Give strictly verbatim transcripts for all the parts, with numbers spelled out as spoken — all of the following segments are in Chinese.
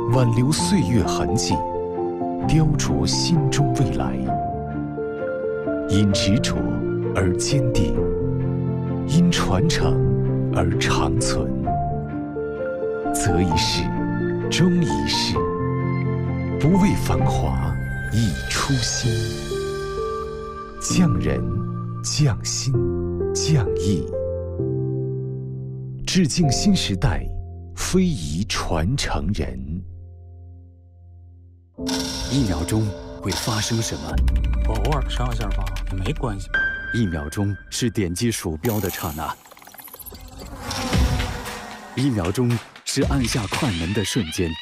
挽留岁月痕迹，雕琢心中未来。因执着而坚定，因传承而长存。择一事，终一事，不为繁华，以初心。匠人，匠心，匠艺，致敬新时代非遗传承人。 一秒钟会发生什么？ 我偶尔上下发也没关系。 一秒钟是点击鼠标的刹那，一秒钟是按下快门的瞬间，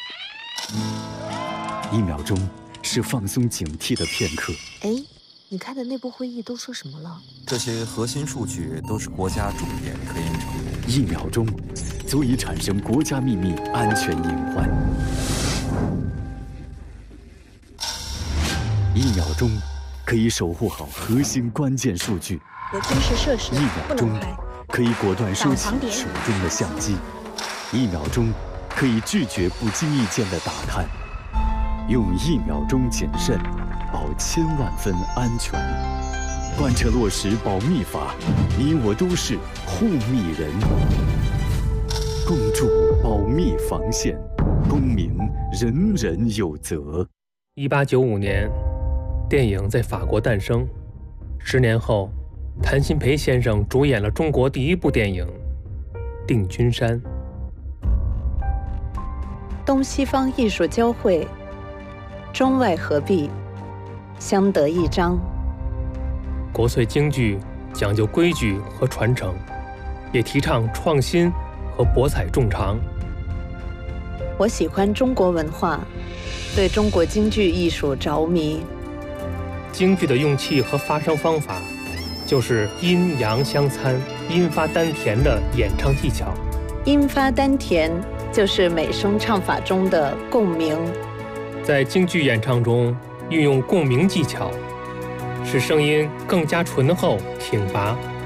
一秒钟是放松警惕的片刻。 哎，你开的内部会议都说什么了？ 这些核心数据都是国家重点科研成果。 一秒钟足以产生国家秘密安全隐患。一秒钟可以守护好核心关键数据。 有军事设施一秒钟可以果断收起手中的相机。一秒钟可以拒绝不经意间的打探。用一秒钟谨慎，保千万分安全。贯彻落实保密法，你我都是护密人。共筑保密防线，公民人人有责。 一八九五年，电影在法国诞生。十年后，谭鑫培先生主演了中国第一部电影《定军山》。 东西方艺术交汇，中外合璧，相得益彰。 国粹京剧讲究规矩和传承，也提倡创新和博采众长。 我喜欢中国文化，对中国京剧艺术着迷。 京剧的用气和发声方法，就是阴阳相参、阴发丹田的演唱技巧。 阴发丹田就是美声唱法中的共鸣。 在京剧演唱中运用共鸣技巧，使声音更加醇厚挺拔。